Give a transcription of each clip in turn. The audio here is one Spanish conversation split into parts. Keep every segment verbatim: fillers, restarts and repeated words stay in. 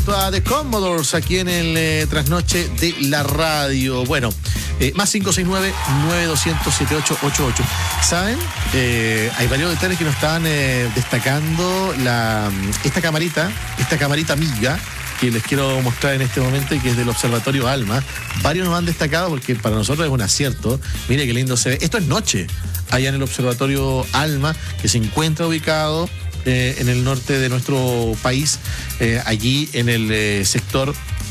junto a The Commodores aquí en el eh, Trasnoche de la Radio. Bueno, eh, más cinco seis nueve, nueve dos cero cero, siete ocho ocho ocho. ¿Saben? Eh, hay varios detalles que nos estaban eh, destacando la, esta camarita, esta camarita amiga que les quiero mostrar en este momento y que es del Observatorio ALMA. Varios nos han destacado porque para nosotros es un acierto. Mire qué lindo se ve. Esto es noche, allá en el Observatorio ALMA, que se encuentra ubicado eh, en el norte de nuestro país, eh, allí en el eh, sector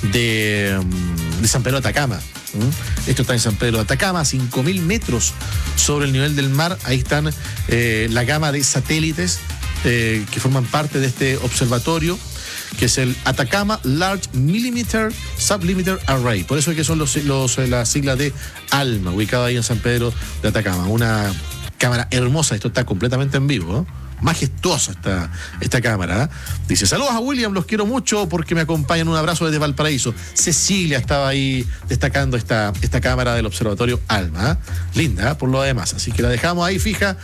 de, de San Pedro de Atacama. ¿Mm? Esto está en San Pedro de Atacama, a cinco mil metros sobre el nivel del mar. Ahí están eh, la gama de satélites eh, que forman parte de este observatorio, que es el Atacama Large Millimeter Sublimiter Array. Por eso es que son los, los, las siglas de ALMA, ubicado ahí en San Pedro de Atacama. Una cámara hermosa, esto está completamente en vivo, ¿eh? Majestuosa esta, esta cámara, ¿eh? Dice, saludos a William, los quiero mucho porque me acompañan, un abrazo desde Valparaíso. Cecilia estaba ahí destacando esta, esta cámara del Observatorio ALMA, ¿eh? Linda, ¿eh? Por lo demás, así que la dejamos ahí fija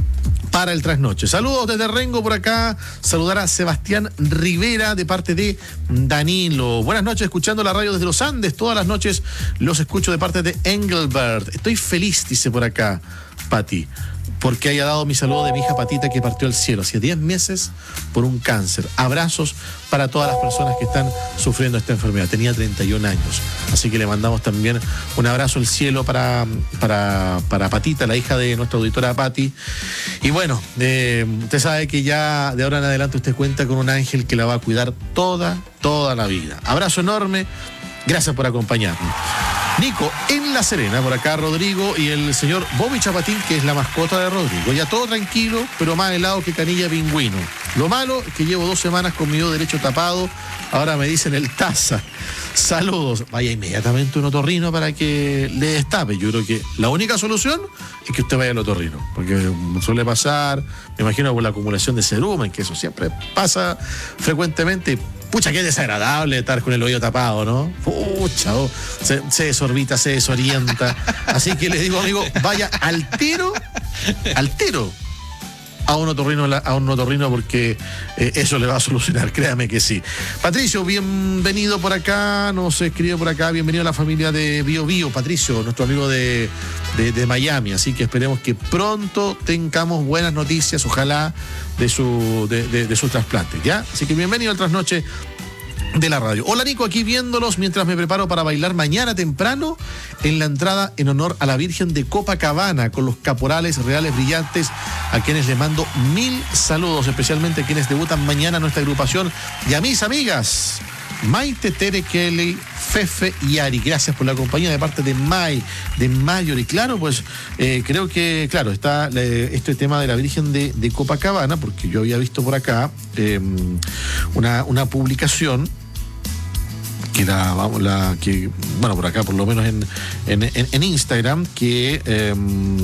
para el trasnoche. Saludos desde Rengo por acá. Saludar a Sebastián Rivera de parte de Danilo. Buenas noches, escuchando la radio desde los Andes. Todas las noches los escucho de parte de Engelbert. Estoy feliz, dice por acá Pati, porque haya dado mi saludo de mi hija Patita, que partió al cielo hace diez meses por un cáncer. Abrazos para todas las personas que están sufriendo esta enfermedad. Tenía treinta y un años, así que le mandamos también un abrazo al cielo para, para, para Patita, la hija de nuestra auditora Pati. Y bueno, eh, usted sabe que ya de ahora en adelante usted cuenta con un ángel que la va a cuidar toda, toda la vida. Abrazo enorme, gracias por acompañarnos. Nico, en La Serena, por acá Rodrigo y el señor Bobby Chapatín, que es la mascota de Rodrigo. Ya todo tranquilo, pero más helado que canilla de pingüino. Lo malo es que llevo dos semanas con mi dedo derecho tapado. Ahora me dicen el taza. Saludos. Vaya inmediatamente un otorrino para que le destape. Yo creo que la única solución es que usted vaya al otorrino, porque suele pasar, me imagino, por la acumulación de cerumen, que eso siempre pasa frecuentemente. Pucha, qué desagradable estar con el oído tapado, ¿no? Pucha, oh, se, se desorbita, se desorienta. Así que le digo, amigo, vaya al tiro, al tiro a un otorrino, a un otorrino porque eh, eso le va a solucionar, créame que sí. Patricio, bienvenido por acá, nos escribe por acá, bienvenido a la familia de Bio Bio, Patricio, nuestro amigo de, de, de Miami, así que esperemos que pronto tengamos buenas noticias, ojalá, de su, de, de, de su trasplante, ¿ya? Así que bienvenido al trasnoche de la radio. Hola Nico, aquí viéndolos mientras me preparo para bailar mañana temprano en la entrada en honor a la Virgen de Copacabana con los caporales reales brillantes, a quienes les mando mil saludos, especialmente a quienes debutan mañana en nuestra agrupación, y a mis amigas Maite, Tere, Kelly, Fefe y Ari. Gracias por la compañía de parte de May, de Mayor. Y claro, pues eh, creo que, claro, está eh, este tema de la Virgen de, de Copacabana, porque yo había visto por acá eh, una, una publicación que era, vamos, la que, bueno, por acá, por lo menos en, en, en, en Instagram, que eh,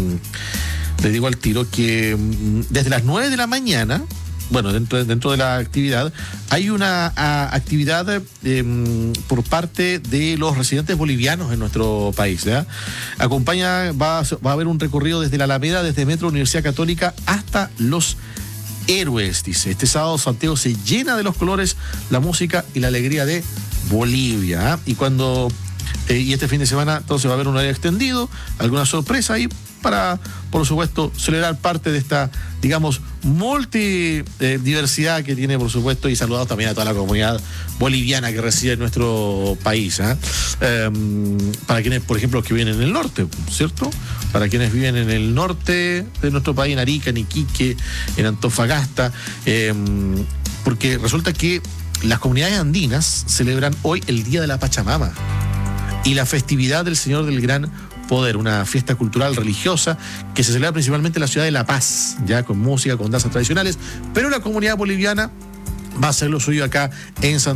le digo al tiro que desde las nueve de la mañana, bueno, dentro, dentro de la actividad, hay una a, actividad eh, por parte de los residentes bolivianos en nuestro país, ¿ya? Acompaña, va, va a haber un recorrido desde la Alameda, desde Metro Universidad Católica hasta Los Héroes, dice. Este sábado Santiago se llena de los colores, la música y la alegría de Bolivia, ¿eh? Y cuando eh, y este fin de semana entonces va a haber un horario extendido, alguna sorpresa ahí para, por supuesto, celebrar parte de esta, digamos, multidiversidad eh, que tiene, por supuesto, y saludamos también a toda la comunidad boliviana que reside en nuestro país, ¿eh? Eh, para quienes, por ejemplo, los que viven en el norte, ¿cierto? Para quienes viven en el norte de nuestro país, en Arica, en Iquique, en Antofagasta, eh, porque resulta que las comunidades andinas celebran hoy el Día de la Pachamama y la festividad del Señor del Gran Poder, una fiesta cultural religiosa que se celebra principalmente en la ciudad de La Paz, ya con música, con danzas tradicionales, pero la comunidad boliviana va a hacer lo suyo acá en Santiago.